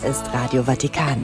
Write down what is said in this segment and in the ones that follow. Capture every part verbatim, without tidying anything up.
Das ist Radio Vatikan.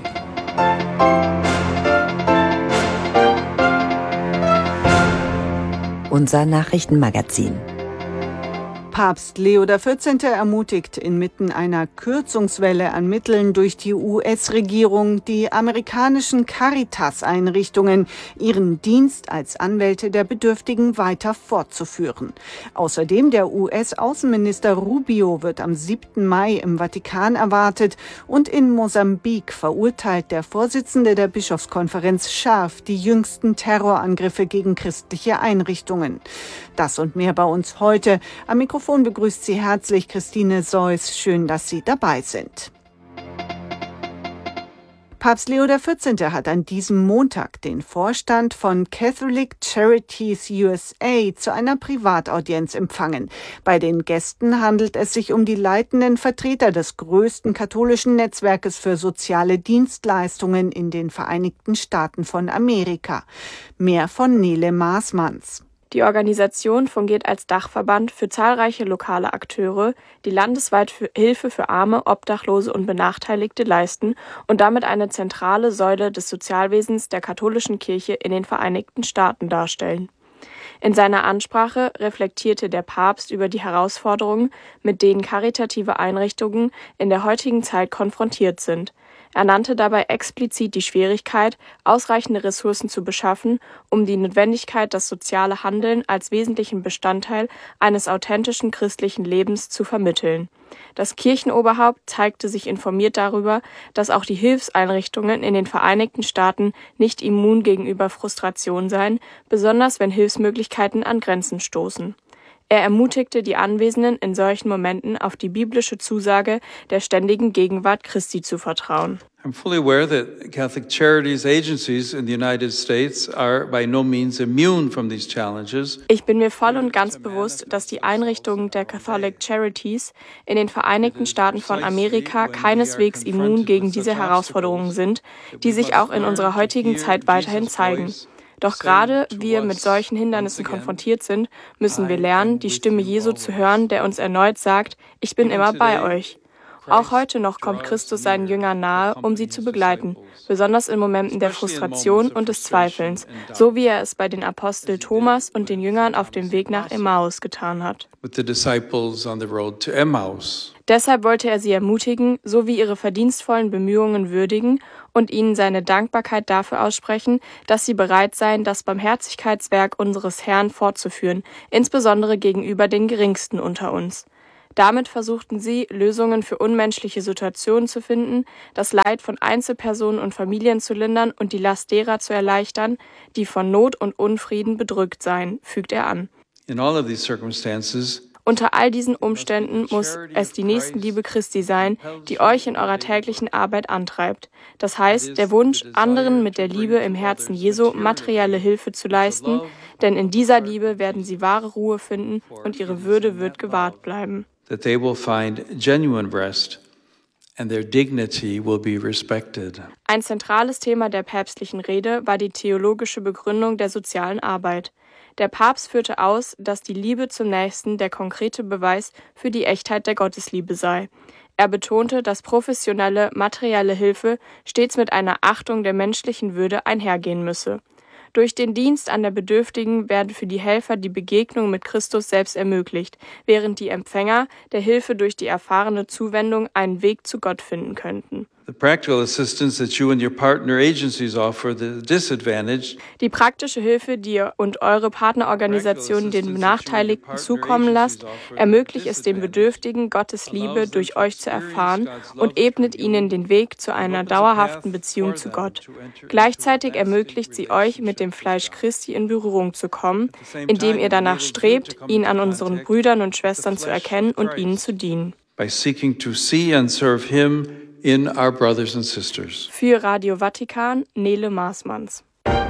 Unser Nachrichtenmagazin. Papst Leo der vierzehnte. Ermutigt inmitten einer Kürzungswelle an Mitteln durch die U S-Regierung die amerikanischen Caritas-Einrichtungen, ihren Dienst als Anwälte der Bedürftigen weiter fortzuführen. Außerdem der U S-Außenminister Rubio wird am siebten Mai im Vatikan erwartet und in Mosambik verurteilt der Vorsitzende der Bischofskonferenz scharf die jüngsten Terrorangriffe gegen christliche Einrichtungen. Das und mehr bei uns heute. Am Mikrofon begrüßt Sie herzlich Christine Seuss. Schön, dass Sie dabei sind. Papst Leo der vierzehnte. Hat an diesem Montag den Vorstand von Catholic Charities U S A zu einer Privataudienz empfangen. Bei den Gästen handelt es sich um die leitenden Vertreter des größten katholischen Netzwerkes für soziale Dienstleistungen in den Vereinigten Staaten von Amerika. Mehr von Nele Maasmanns. Die Organisation fungiert als Dachverband für zahlreiche lokale Akteure, die landesweit für Hilfe für Arme, Obdachlose und Benachteiligte leisten und damit eine zentrale Säule des Sozialwesens der katholischen Kirche in den Vereinigten Staaten darstellen. In seiner Ansprache reflektierte der Papst über die Herausforderungen, mit denen karitative Einrichtungen in der heutigen Zeit konfrontiert sind. Er nannte dabei explizit die Schwierigkeit, ausreichende Ressourcen zu beschaffen, um die Notwendigkeit, das soziale Handeln als wesentlichen Bestandteil eines authentischen christlichen Lebens zu vermitteln. Das Kirchenoberhaupt zeigte sich informiert darüber, dass auch die Hilfseinrichtungen in den Vereinigten Staaten nicht immun gegenüber Frustration seien, besonders wenn Hilfsmöglichkeiten an Grenzen stoßen. Er ermutigte die Anwesenden in solchen Momenten auf die biblische Zusage der ständigen Gegenwart Christi zu vertrauen. I'm fully aware that Catholic Charities agencies in the United States are by no means immune from these challenges. Ich bin mir voll und ganz bewusst, dass die Einrichtungen der Catholic Charities in den Vereinigten Staaten von Amerika keineswegs immun gegen diese Herausforderungen sind, die sich auch in unserer heutigen Zeit weiterhin zeigen. Doch gerade wir mit solchen Hindernissen konfrontiert sind, müssen wir lernen, die Stimme Jesu zu hören, der uns erneut sagt, ich bin immer bei euch. Auch heute noch kommt Christus seinen Jüngern nahe, um sie zu begleiten, besonders in Momenten der Frustration und des Zweifelns, so wie er es bei den Apostel Thomas und den Jüngern auf dem Weg nach Emmaus getan hat. Deshalb wollte er sie ermutigen, sowie ihre verdienstvollen Bemühungen würdigen und ihnen seine Dankbarkeit dafür aussprechen, dass sie bereit seien, das Barmherzigkeitswerk unseres Herrn fortzuführen, insbesondere gegenüber den Geringsten unter uns. Damit versuchten sie, Lösungen für unmenschliche Situationen zu finden, das Leid von Einzelpersonen und Familien zu lindern und die Last derer zu erleichtern, die von Not und Unfrieden bedrückt seien, fügt er an. In all of these circumstances, Unter all diesen Umständen muss es die Nächstenliebe Christi sein, die euch in eurer täglichen Arbeit antreibt. Das heißt, der Wunsch, anderen mit der Liebe im Herzen Jesu materielle Hilfe zu leisten, denn in dieser Liebe werden sie wahre Ruhe finden und ihre Würde wird gewahrt bleiben. that they will find genuine rest and their dignity will be respected. Ein zentrales Thema der päpstlichen Rede war die theologische Begründung der sozialen Arbeit. Der Papst führte aus, dass die Liebe zum Nächsten der konkrete Beweis für die Echtheit der Gottesliebe sei. Er betonte, dass professionelle, materielle Hilfe stets mit einer Achtung der menschlichen Würde einhergehen müsse. Durch den Dienst an der Bedürftigen werde für die Helfer die Begegnung mit Christus selbst ermöglicht, während die Empfänger der Hilfe durch die erfahrene Zuwendung einen Weg zu Gott finden könnten. The practical assistance that you and your partner agencies offer the disadvantaged. Die praktische Hilfe, die ihr und eure Partnerorganisationen den Benachteiligten zukommen lasst, ermöglicht es den Bedürftigen, Gottes Liebe durch euch zu erfahren und ebnet ihnen den Weg zu einer dauerhaften Beziehung zu Gott. Gleichzeitig ermöglicht sie euch, mit dem Fleisch Christi in Berührung zu kommen, indem ihr danach strebt, ihn an unseren Brüdern und Schwestern zu erkennen und ihnen zu dienen. By seeking to see and serve him in our brothers and sisters. Für Radio Vatikan, Nele Maasmanns.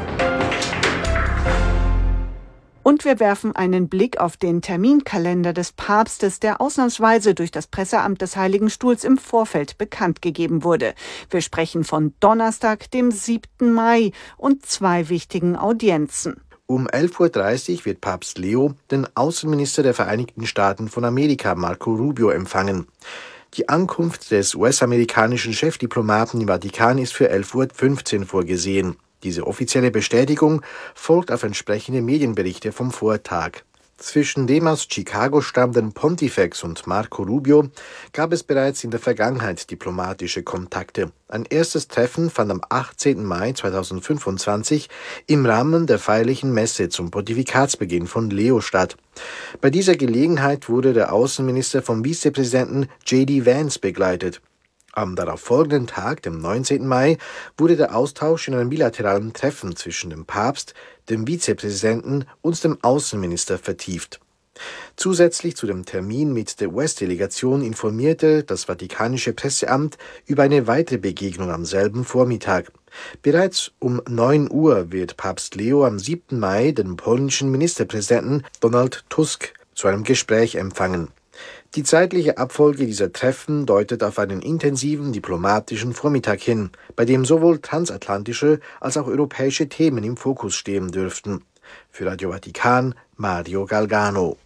Und wir werfen einen Blick auf den Terminkalender des Papstes, der ausnahmsweise durch das Presseamt des Heiligen Stuhls im Vorfeld bekannt gegeben wurde. Wir sprechen von Donnerstag, dem siebten Mai und zwei wichtigen Audienzen. Um elf Uhr dreißig wird Papst Leo den Außenminister der Vereinigten Staaten von Amerika, Marco Rubio, empfangen. Die Ankunft des U S-amerikanischen Chefdiplomaten im Vatikan ist für elf Uhr fünfzehn vorgesehen. Diese offizielle Bestätigung folgt auf entsprechende Medienberichte vom Vortag. Zwischen dem aus Chicago stammenden Pontifex und Marco Rubio gab es bereits in der Vergangenheit diplomatische Kontakte. Ein erstes Treffen fand am achtzehnten Mai zweitausendfünfundzwanzig im Rahmen der feierlichen Messe zum Pontifikatsbeginn von Leo statt. Bei dieser Gelegenheit wurde der Außenminister vom Vizepräsidenten J D Vance begleitet. Am darauffolgenden Tag, dem neunzehnten Mai, wurde der Austausch in einem bilateralen Treffen zwischen dem Papst, dem Vizepräsidenten und dem Außenminister vertieft. Zusätzlich zu dem Termin mit der U S-Delegation informierte das Vatikanische Presseamt über eine weitere Begegnung am selben Vormittag. Bereits um neun Uhr wird Papst Leo am siebten Mai den polnischen Ministerpräsidenten Donald Tusk zu einem Gespräch empfangen. Die zeitliche Abfolge dieser Treffen deutet auf einen intensiven diplomatischen Vormittag hin, bei dem sowohl transatlantische als auch europäische Themen im Fokus stehen dürften. Für Radio Vatikan, Mario Galgano.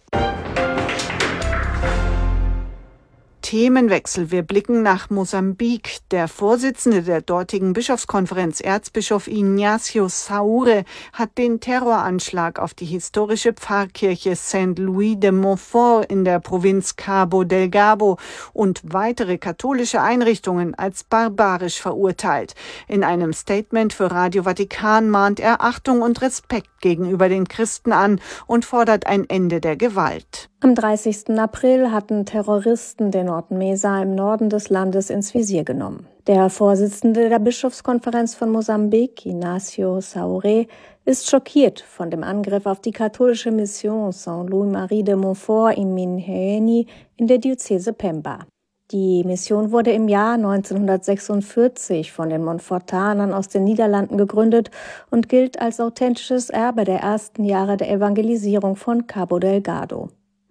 Themenwechsel. Wir blicken nach Mosambik. Der Vorsitzende der dortigen Bischofskonferenz, Erzbischof Ignacio Saure, hat den Terroranschlag auf die historische Pfarrkirche Saint Louis de Montfort in der Provinz Cabo Delgado und weitere katholische Einrichtungen als barbarisch verurteilt. In einem Statement für Radio Vatikan mahnt er Achtung und Respekt gegenüber den Christen an und fordert ein Ende der Gewalt. Am dreißigsten April hatten Terroristen den Ort Mesa im Norden des Landes ins Visier genommen. Der Vorsitzende der Bischofskonferenz von Mosambik, Ignacio Saure, ist schockiert von dem Angriff auf die katholische Mission Saint Louis Marie de Montfort in Minheni in der Diözese Pemba. Die Mission wurde im Jahr neunzehnhundertsechsundvierzig von den Montfortanern aus den Niederlanden gegründet und gilt als authentisches Erbe der ersten Jahre der Evangelisierung von Cabo Delgado.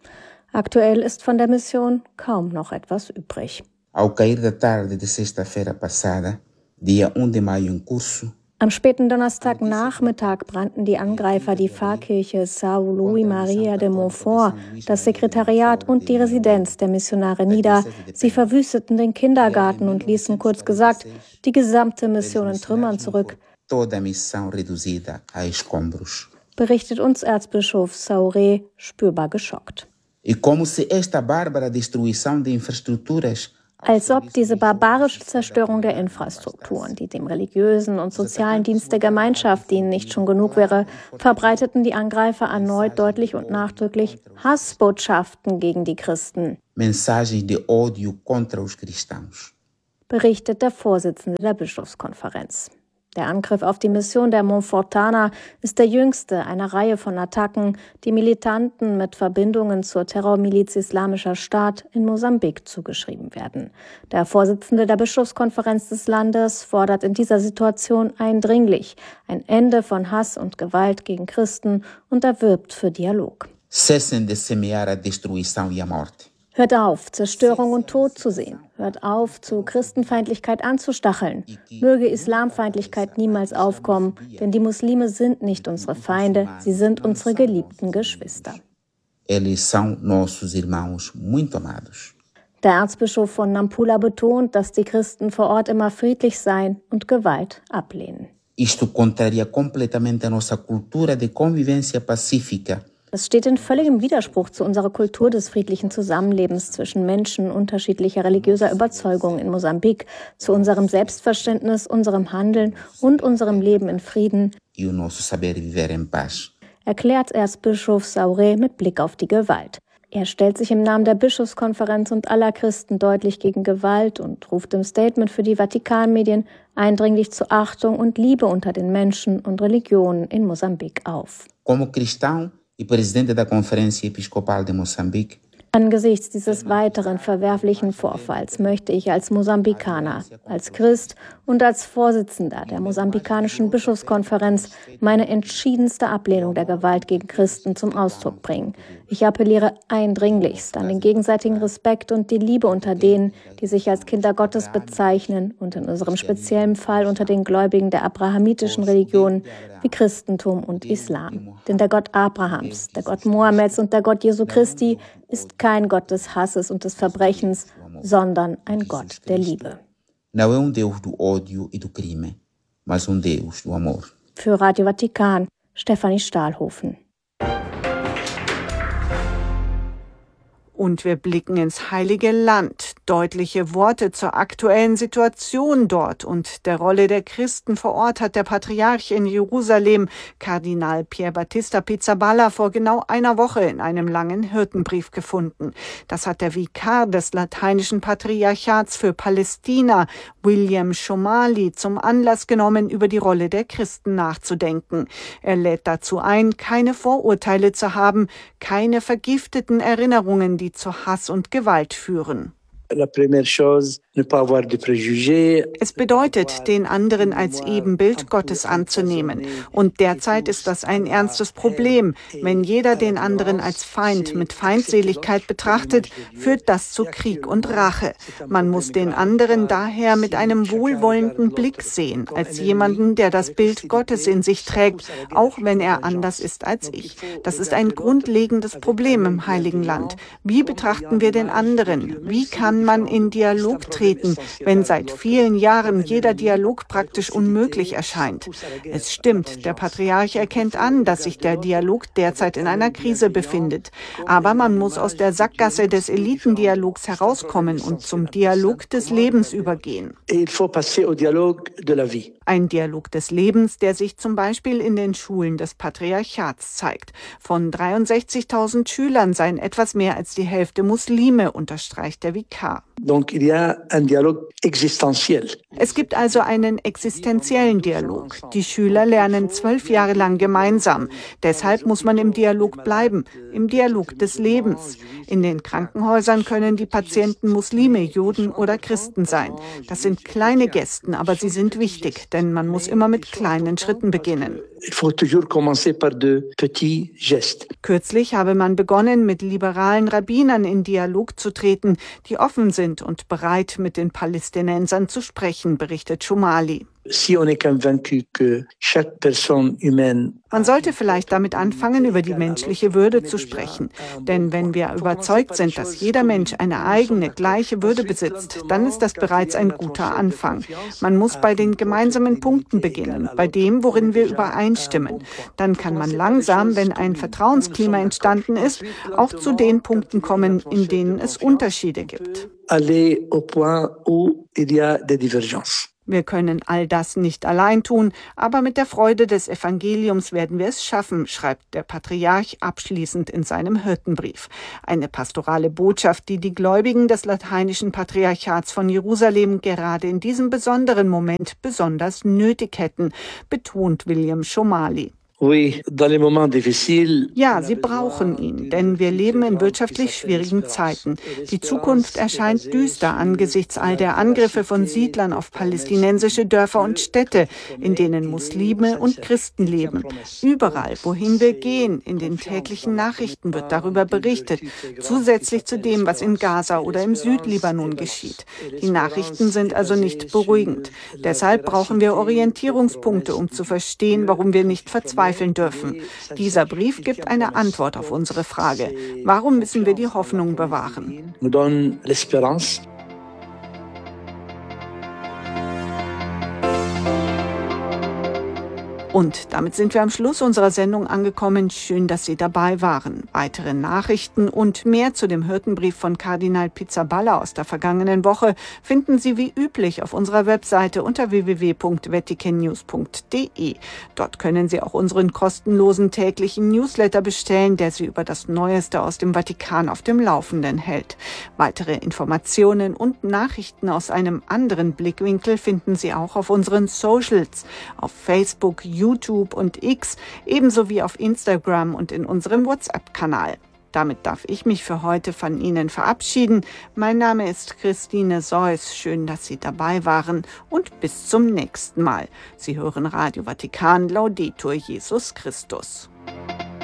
Aktuell ist von der Mission kaum noch etwas übrig. Ao cair da tarde de sexta-feira passada, dia um de maio em curso, Am späten Donnerstagnachmittag brannten die Angreifer die Pfarrkirche Saint Louis Maria de Montfort, das Sekretariat und die Residenz der Missionare nieder. Sie verwüsteten den Kindergarten und ließen kurz gesagt die gesamte Mission in Trümmern zurück. toda a missão reduzida a escombros. Berichtet uns Erzbischof Saure, spürbar geschockt. E como se esta bárbara destruição de infraestruturas Als ob diese barbarische Zerstörung der Infrastrukturen, die dem religiösen und sozialen Dienst der Gemeinschaft dienen, nicht schon genug wäre, verbreiteten die Angreifer erneut deutlich und nachdrücklich Hassbotschaften gegen die Christen. mensagens de ódio contra os cristãos. Berichtet der Vorsitzende der Bischofskonferenz. Der Angriff auf die Mission der Montfortaner ist der jüngste einer Reihe von Attacken, die Militanten mit Verbindungen zur Terrormiliz Islamischer Staat in Mosambik zugeschrieben werden. Der Vorsitzende der Bischofskonferenz des Landes fordert in dieser Situation eindringlich ein Ende von Hass und Gewalt gegen Christen und er wirbt für Dialog. Cessem de semear a destruição e a morte. Hört auf, Zerstörung und Tod zu sehen. Hört auf, zu Christenfeindlichkeit anzustacheln. Möge Islamfeindlichkeit niemals aufkommen, denn die Muslime sind nicht unsere Feinde, sie sind unsere geliebten Geschwister. Eles são nossos irmãos muito amados. Der Erzbischof von Nampula betont, dass die Christen vor Ort immer friedlich seien und Gewalt ablehnen. Isto contraria completamente a nossa cultura de convivência pacífica. Es steht in völligem Widerspruch zu unserer Kultur des friedlichen Zusammenlebens zwischen Menschen unterschiedlicher religiöser Überzeugungen in Mosambik, zu unserem Selbstverständnis, unserem Handeln und unserem Leben in Frieden, E o nosso saber viver em paz. erklärt Erzbischof Saure mit Blick auf die Gewalt. Er stellt sich im Namen der Bischofskonferenz und aller Christen deutlich gegen Gewalt und ruft im Statement für die Vatikanmedien eindringlich zu Achtung und Liebe unter den Menschen und Religionen in Mosambik auf. Como cristão e presidente da Conferência Episcopal de Moçambique, Angesichts dieses weiteren verwerflichen Vorfalls möchte ich als Mosambikaner, als Christ und als Vorsitzender der mosambikanischen Bischofskonferenz meine entschiedenste Ablehnung der Gewalt gegen Christen zum Ausdruck bringen. Ich appelliere eindringlichst an den gegenseitigen Respekt und die Liebe unter denen, die sich als Kinder Gottes bezeichnen und in unserem speziellen Fall unter den Gläubigen der abrahamitischen Religionen wie Christentum und Islam. Denn der Gott Abrahams, der Gott Mohammeds und der Gott Jesu Christi ist kein Gott des Hasses und des Verbrechens, sondern ein Gott der Liebe. Não é um Deus do ódio e do crime, mas um Deus do amor. Für Radio Vatikan, Stefanie Stahlhofen. Und wir blicken ins Heilige Land. Deutliche Worte zur aktuellen Situation dort und der Rolle der Christen vor Ort hat der Patriarch in Jerusalem, Kardinal Pier Battista Pizzaballa, vor genau einer Woche in einem langen Hirtenbrief gefunden. Das hat der Vikar des lateinischen Patriarchats für Palästina, William Somali, zum Anlass genommen, über die Rolle der Christen nachzudenken. Er lädt dazu ein, keine Vorurteile zu haben, keine vergifteten Erinnerungen, die zu Hass und Gewalt führen. Es bedeutet, den anderen als Ebenbild Gottes anzunehmen. Und derzeit ist das ein ernstes Problem. Wenn jeder den anderen als Feind mit Feindseligkeit betrachtet, führt das zu Krieg und Rache. Man muss den anderen daher mit einem wohlwollenden Blick sehen, als jemanden, der das Bild Gottes in sich trägt, auch wenn er anders ist als ich. Das ist ein grundlegendes Problem im Heiligen Land. Wie betrachten wir den anderen? Wie kann man in Dialog treten, wenn seit vielen Jahren jeder Dialog praktisch unmöglich erscheint? Es stimmt, der Patriarch erkennt an, dass sich der Dialog derzeit in einer Krise befindet. Aber man muss aus der Sackgasse des Elitendialogs herauskommen und zum Dialog des Lebens übergehen. Ein Dialog des Lebens, der sich zum Beispiel in den Schulen des Patriarchats zeigt. Von dreiundsechzigtausend Schülern seien etwas mehr als die Hälfte Muslime, unterstreicht der Vikar. Es gibt also einen existenziellen Dialog. Die Schüler lernen zwölf Jahre lang gemeinsam. Deshalb muss man im Dialog bleiben, im Dialog des Lebens. In den Krankenhäusern können die Patienten Muslime, Juden oder Christen sein. Das sind kleine Gesten, aber sie sind wichtig, denn man muss immer mit kleinen Schritten beginnen. Kürzlich habe man begonnen, mit liberalen Rabbinern in Dialog zu treten, die offen sind und bereit, mit den Palästinensern zu sprechen, berichtet Somali. Man sollte vielleicht damit anfangen, über die menschliche Würde zu sprechen. Denn wenn wir überzeugt sind, dass jeder Mensch eine eigene, gleiche Würde besitzt, dann ist das bereits ein guter Anfang. Man muss bei den gemeinsamen Punkten beginnen, bei dem, worin wir übereinstimmen. Dann kann man langsam, wenn ein Vertrauensklima entstanden ist, auch zu den Punkten kommen, in denen es Unterschiede gibt. Wir können all das nicht allein tun, aber mit der Freude des Evangeliums werden wir es schaffen, schreibt der Patriarch abschließend in seinem Hirtenbrief. Eine pastorale Botschaft, die die Gläubigen des lateinischen Patriarchats von Jerusalem gerade in diesem besonderen Moment besonders nötig hätten, betont William Somali. Ja, sie brauchen ihn, denn wir leben in wirtschaftlich schwierigen Zeiten. Die Zukunft erscheint düster angesichts all der Angriffe von Siedlern auf palästinensische Dörfer und Städte, in denen Muslime und Christen leben. Überall, wohin wir gehen, in den täglichen Nachrichten wird darüber berichtet, zusätzlich zu dem, was in Gaza oder im Südlibanon geschieht. Die Nachrichten sind also nicht beruhigend. Deshalb brauchen wir Orientierungspunkte, um zu verstehen, warum wir nicht verzweifeln dürfen. Dieser Brief gibt eine Antwort auf unsere Frage. Warum müssen wir die Hoffnung bewahren? Und damit sind wir am Schluss unserer Sendung angekommen. Schön, dass Sie dabei waren. Weitere Nachrichten und mehr zu dem Hirtenbrief von Kardinal Pizzaballa aus der vergangenen Woche finden Sie wie üblich auf unserer Webseite unter w w w punkt vatican news punkt d e. Dort können Sie auch unseren kostenlosen täglichen Newsletter bestellen, der Sie über das Neueste aus dem Vatikan auf dem Laufenden hält. Weitere Informationen und Nachrichten aus einem anderen Blickwinkel finden Sie auch auf unseren Socials, auf Facebook, YouTube und X, ebenso wie auf Instagram und in unserem WhatsApp-Kanal. Damit darf ich mich für heute von Ihnen verabschieden. Mein Name ist Christine Seuss. Schön, dass Sie dabei waren und bis zum nächsten Mal. Sie hören Radio Vatikan, Laudetur Jesus Christus.